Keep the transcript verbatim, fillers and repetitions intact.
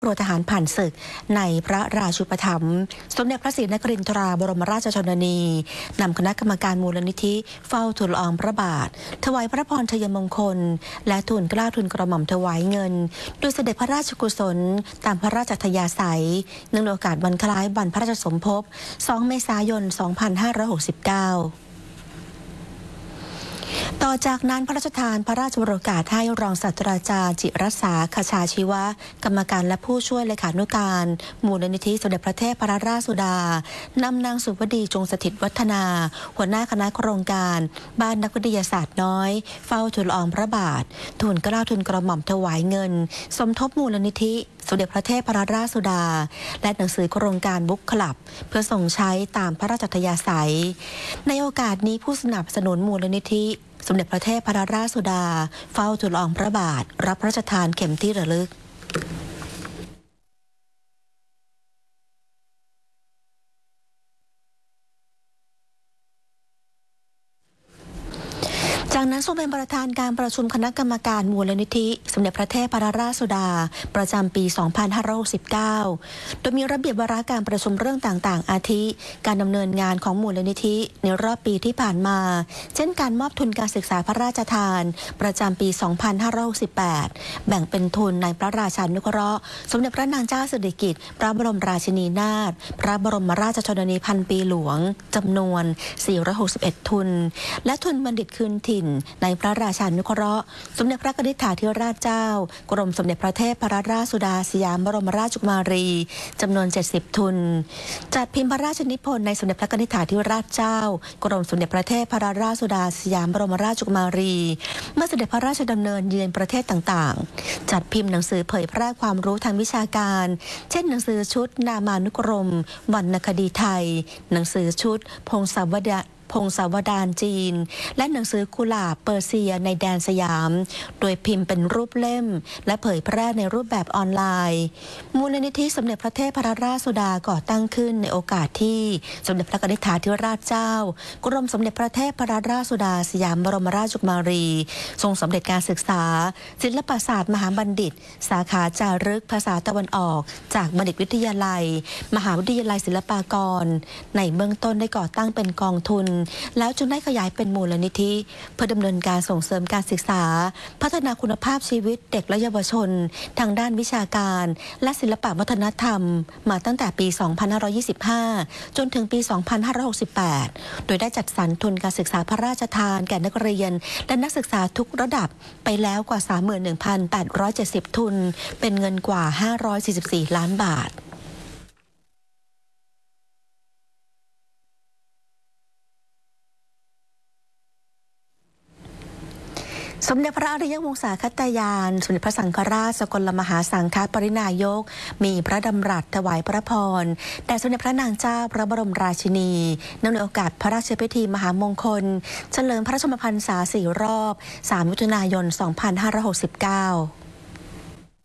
โปรดทหารผ่านศึกในพระราชูปถัมภ์สมเด็จพระศรีนครินทราบรมราชชนนีนำคณะกรรมการมูลนิธิเฝ้าทูลละอองพระบาทถวายพระพรชัยมงคลและทูลเกล้าทูลกระหม่อมถวายเงินโดยเสด็จพระราชกุศลตามพระราชอัธยาศัยเนื่องในโอกาสวันคล้ายวันพระราชสมภพสองเมษายนสองพันห้าร้อยหกสิบเก้าต่อจากนั้นพระราชทานพระราชวโรกาสให้รองศาสตราจารย์จิรัสสาคชาชีวะกรรมการและผู้ช่วยเลขานุการมูลนิธิสมเด็จพระเทพรัตนราชสุดานำนางสุวดีจงสถิตวัฒนาหัวหน้าคณะโครงการบ้านนักวิทยาศาสตร์น้อยเฝ้าทูลละอองพระบาททูลเกล้าทูลกระหม่อมถวายเงินสมทบมูลนิธิสมเด็จพระเทพรัตนราชสุดาและหนังสือโครงการบุ๊กคลับเพื่อส่งใช้ตามพระราชอัธยาศัยในโอกาสนี้ผู้สนับสนุนมูลนิธิสมเด็จพระเทพรัตนราชสุดาเฝ้าทูลละอองพระบาทรับพระราชทานเข็มที่ระลึกจากนั้นทรงเป็นประธานการประชุมคณะกรรมการมูลนิธิสมเด็จพระเทพรัตนราชสุดาประจำปี สองพันห้าร้อยหกสิบเก้า โดยมีระเบียบวาระการประชุมเรื่องต่างๆอาทิการดำเนินงานของมูลนิธิในรอบปีที่ผ่านมาเช่นการมอบทุนการศึกษาพระราชทานประจำปี สองพันห้าร้อยหกสิบแปด แบ่งเป็นทุนในพระราชานุเคราะห์สมเด็จพระนางเจ้าสิริกิติ์พระบรมราชินีนาถพระบรมราชชนนีพันปีหลวงจำนวน สี่ร้อยหกสิบเอ็ด ทุนและทุนบัณฑิตคืนถิ่นในพระราชานุเคราะห์สมเด็จพระกนิษฐาธิราชเจ้ากรมสมเด็จพระเทพรัตนราชสุดาสยามบรมราชกุมารีจำนวนเจ็ดสิบทุนจัดพิมพ์พระราชนิพนธ์ในสมเด็จพระกนิษฐาธิราชเจ้ากรมสมเด็จพระเทพรัตนราชสุดาสยามบรมราชกุมารีเมื่อเสด็จพระราชดำเนินเยือนประเทศต่างๆจัดพิมพ์หนังสือเผยแพร่ความรู้ทางวิชาการเช่นหนังสือชุดนามานุกรมวรรณคดีไทยหนังสือชุดพงศาวดารพงศาวดารจีนและหนังสือกุหลาบเปอร์เซียในแดนสยามโดยพิมพ์เป็นรูปเล่มและเผยแพร่ในรูปแบบออนไลน์มูลนิธิสมเด็จพระเทพรัตนราชสุดาก่อตั้งขึ้นในโอกาสที่สมเด็จพระกนิษฐาธิราชเจ้ากรมสมเด็จพระเทพรัตนราชสุดาสยามบรมราชกุมารีทรงสำเร็จการศึกษาศิลปศาสตร์มหาบัณฑิตสาขาจารึกภาษาตะวันออกจากบัณฑิตวิทยาลัยมหาวิทยาลัยศิลปากรในเบื้องต้นได้ก่อตั้งเป็นกองทุนแล้วจึงได้ขยายเป็นมูลนิธิเพื่อดำเนินการส่งเสริมการศึกษาพัฒนาคุณภาพชีวิตเด็กและเยาวชนทางด้านวิชาการและศิลปวัฒนธรรมมาตั้งแต่ปี สองพันห้าร้อยยี่สิบห้า จนถึงปี สองพันห้าร้อยหกสิบแปด โดยได้จัดสรรทุนการศึกษาพระราชทานแก่นักเรียนและนักศึกษาทุกระดับไปแล้วกว่า สามหมื่นหนึ่งพันแปดร้อยเจ็ดสิบ ทุนเป็นเงินกว่า ห้าร้อยสี่สิบสี่ ล้านบาทสมเด็จพระอริยวงศาคตยานสมเด็จพระสังฆราชสกลมหาสังฆปรินายกมีพระดำรัสถวายพระพรแด่สมเด็จพระนางเจ้าพระบรมราชินีเนื่องในโอกาสพระราชพิธีมหามงคลเฉลิมพระชนมพรรษาสี่รอบสามมิถุนายนสองพันห้าร้อยหกสิบเก้า